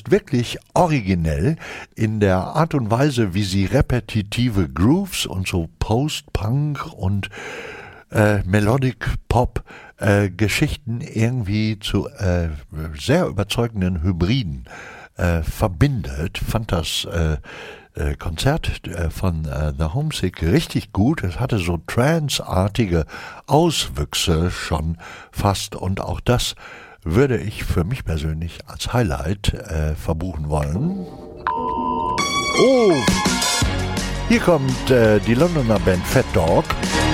ist wirklich originell in der Art und Weise, wie sie repetitive Grooves und so Post-Punk und Melodic Pop Geschichten irgendwie zu sehr überzeugenden Hybriden verbindet. Fand das Konzert von The Homesick richtig gut. Es hatte so Trance-artige Auswüchse schon fast, und auch das würde ich für mich persönlich als Highlight verbuchen wollen. Oh, hier kommt die Londoner Band Fat Dog.